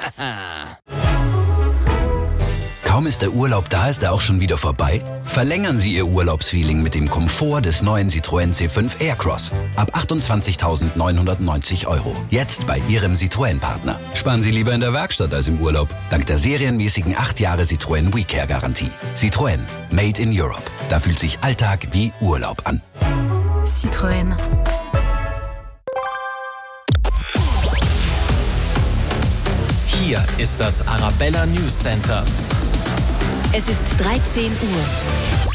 Hits. Kaum ist der Urlaub da, ist er auch schon wieder vorbei? Verlängern Sie Ihr Urlaubsfeeling mit dem Komfort des neuen Citroën C5 Aircross. Ab 28.990 €. Jetzt bei Ihrem Citroën-Partner. Sparen Sie lieber in der Werkstatt als im Urlaub. Dank der serienmäßigen 8 Jahre Citroën WeCare-Garantie. Citroën. Made in Europe. Da fühlt sich Alltag wie Urlaub an. Citroën. Hier ist das Arabella News Center. Es ist 13 Uhr.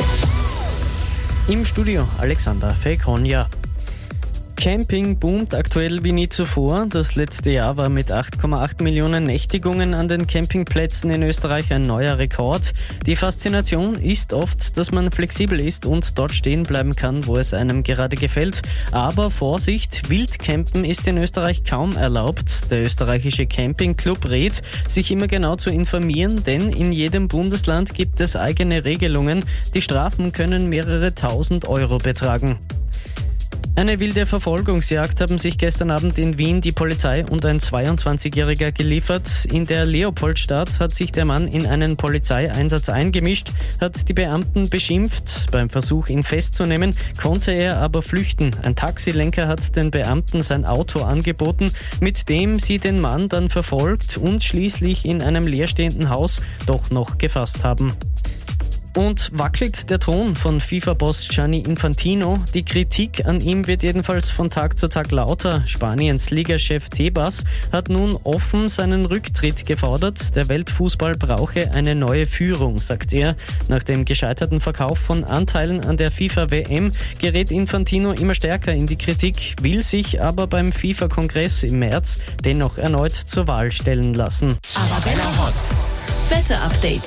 Im Studio Alexander Fekonja. Camping boomt aktuell wie nie zuvor. Das letzte Jahr war mit 8,8 Millionen Nächtigungen an den Campingplätzen in Österreich ein neuer Rekord. Die Faszination ist oft, dass man flexibel ist und dort stehen bleiben kann, wo es einem gerade gefällt. Aber Vorsicht, Wildcampen ist in Österreich kaum erlaubt. Der österreichische Campingclub rät, sich immer genau zu informieren, denn in jedem Bundesland gibt es eigene Regelungen. Die Strafen können mehrere 1.000 € betragen. Eine wilde Verfolgungsjagd haben sich gestern Abend in Wien die Polizei und ein 22-Jähriger geliefert. In der Leopoldstadt hat sich der Mann in einen Polizeieinsatz eingemischt, hat die Beamten beschimpft. Beim Versuch, ihn festzunehmen, konnte er aber flüchten. Ein Taxilenker hat den Beamten sein Auto angeboten, mit dem sie den Mann dann verfolgt und schließlich in einem leerstehenden Haus doch noch gefasst haben. Und wackelt der Thron von FIFA-Boss Gianni Infantino? Die Kritik an ihm wird jedenfalls von Tag zu Tag lauter. Spaniens Ligachef Tebas hat nun offen seinen Rücktritt gefordert. Der Weltfußball brauche eine neue Führung, sagt er. Nach dem gescheiterten Verkauf von Anteilen an der FIFA-WM gerät Infantino immer stärker in die Kritik, will sich aber beim FIFA-Kongress im März dennoch erneut zur Wahl stellen lassen. Arabella Hot. Wetter-Update.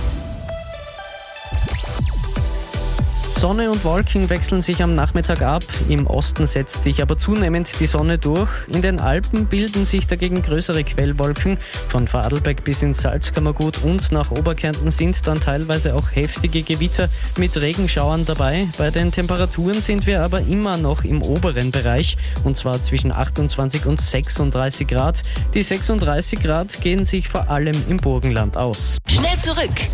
Sonne und Wolken wechseln sich am Nachmittag ab. Im Osten setzt sich aber zunehmend die Sonne durch. In den Alpen bilden sich dagegen größere Quellwolken. Von Vorarlberg bis ins Salzkammergut und nach Oberkärnten sind dann teilweise auch heftige Gewitter mit Regenschauern dabei. Bei den Temperaturen sind wir aber immer noch im oberen Bereich, und zwar zwischen 28 und 36 Grad. Die 36 Grad gehen sich vor allem im Burgenland aus. Schnell zurück.